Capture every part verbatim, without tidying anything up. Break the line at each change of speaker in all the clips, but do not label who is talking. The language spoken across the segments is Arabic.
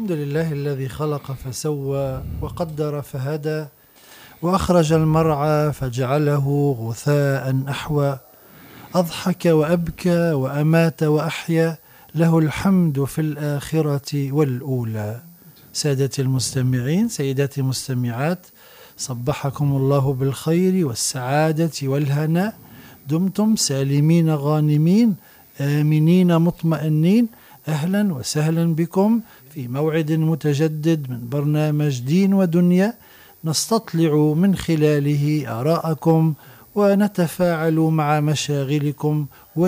الحمد لله الذي خلق فسوى وقدر فهدى وأخرج المرعى فجعله غثاء أحوى أضحك وأبكى وأمات وأحيا له الحمد في الآخرة والأولى. سادتي المستمعين، سيداتي المستمعات، صبحكم الله بالخير والسعادة والهناء. دمتم سالمين غانمين آمنين مطمئنين. أهلا وسهلا بكم في موعد متجدد من برنامج دين ودنيا، نستطلع من خلاله آراءكم ونتفاعل مع مشاغلكم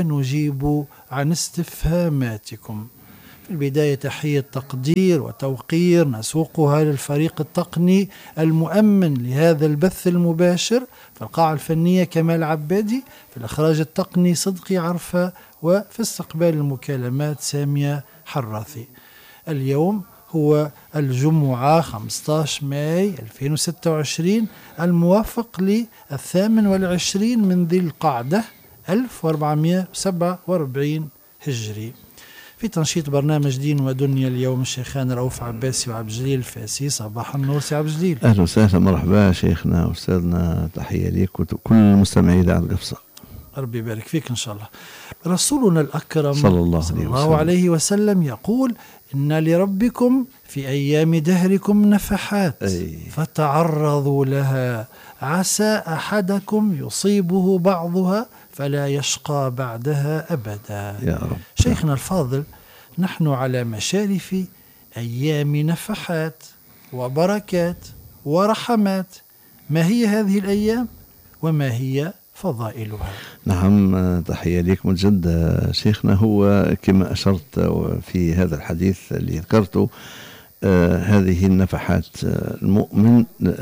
ونجيب عن استفهاماتكم. في البداية تحية تقدير وتوقير نسوقها للفريق التقني المؤمن لهذا البث المباشر، في القاعة الفنية كمال عبادي، في الإخراج التقني صدقي عرفة، وفي استقبال المكالمات سامية حراثي. اليوم هو الجمعة خمسة عشر ماي ألفين وستة وعشرين الموافق للثامن والعشرين من ذي القعدة ألف وأربعمائة وسبعة وأربعين هجري. في تنشيط برنامج دين ودنيا اليوم الشيخان رؤوف عباسي وعبد الجليل الفاسي. صباح النور سي عبد الجليل.
أهلا وسهلا، مرحبا شيخنا وأستاذنا، تحية ليك وكل المستمعين على القفصة.
ربي يبارك فيك إن شاء الله. رسولنا الأكرم
صلى الله,
صلى
عليه,
الله
وسلم.
عليه وسلم يقول: إن لربكم في أيام دهركم نفحات
أي.
فتعرضوا لها عسى أحدكم يصيبه بعضها فلا يشقى بعدها أبدا.
يا رب.
شيخنا الفاضل، نحن على مشارف أيام نفحات وبركات ورحمات. ما هي هذه الأيام وما هي فضائلها؟
نعم، تحية لك مجد شيخنا. هو كما أشرت في هذا الحديث اللي ذكرته، آه هذه النفحات آه المؤمن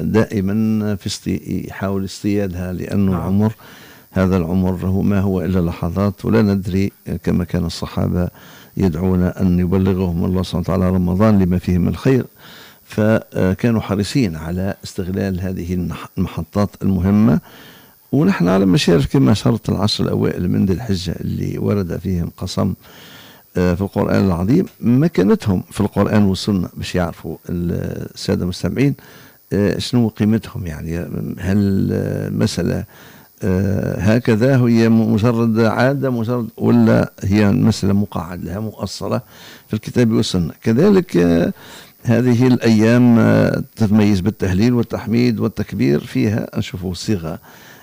دائما في استي... يحاول اصطيادها، لأنه نعم. العمر هذا العمر هو ما هو إلا لحظات، ولا ندري كما كان الصحابة يدعون أن يبلغهم الله سبحانه وتعالى رمضان لما فيه من الخير، فكانوا حريصين على استغلال هذه المحطات المهمة. ونحن على مشارف كما شرط العشر الأوائل من ذي الحجة اللي ورد فيهم قسم في القرآن العظيم، مكانتهم في القرآن والسنة باش يعرفوا السادة المستمعين شنو قيمتهم. يعني هل مسألة هكذا هي مجرد عادة مجرد، ولا هي مسألة مقعد لها مؤصلة في الكتاب والسنة؟ كذلك هذه الأيام تتميز بالتهليل والتحميد والتكبير، فيها نشوفوا الصيغة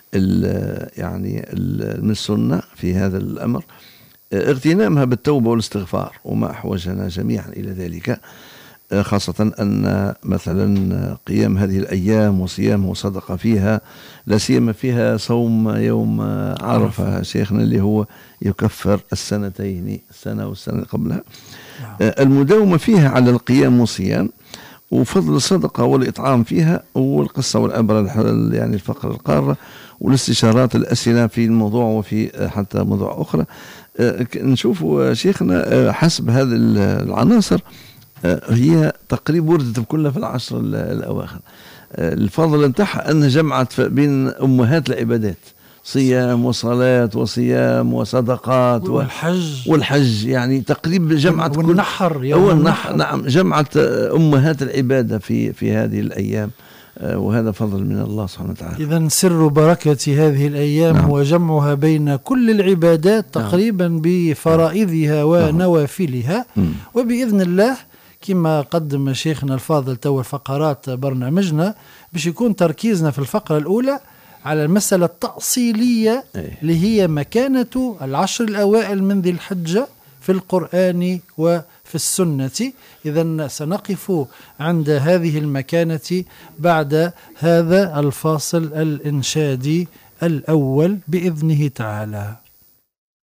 يعني من السنة في هذا الأمر، اغتنامها بالتوبة والاستغفار، وما أحوجنا جميعا إلى ذلك، خاصة أن مثلا قيام هذه الأيام وصيام وصدقة فيها، لا سيما فيها صوم يوم عرفة شيخنا اللي هو يكفر السنتين، السنة والسنة قبلها. المداومة فيها على القيام والصيام، وفضل الصدقة والإطعام فيها، والقصة والعبرة يعني الفقر القارة، والاستشارات الأسئلة في الموضوع وفي حتى موضوع أخرى. نشوف شيخنا حسب هذه العناصر هي تقريبا وردت كلها في العشر الأواخر. الفضل انتحى أن جمعت بين أمهات العبادات، صيام وصلاة وصيام وصدقات
والحج
والحج يعني تقريبا جمعت
والنحر
يوم النحر. نعم، جمعت أمهات العبادة في في هذه الأيام، وهذا فضل من الله سبحانه وتعالى.
إذن سر بركة هذه الأيام نعم. هو جمعها بين كل العبادات تقريبا نعم. بفرائضها ونوافلها نعم. وبإذن الله كما قدم شيخنا الفاضل تو فقرات برنامجنا، باش يكون تركيزنا في الفقرة الأولى على المسألة التأصيلية اللي هي مكانة العشر الأوائل من ذي الحجة في القرآن وفي السنة. إذن سنقف عند هذه المكانة بعد هذا الفاصل الإنشادي الأول بإذنه تعالى.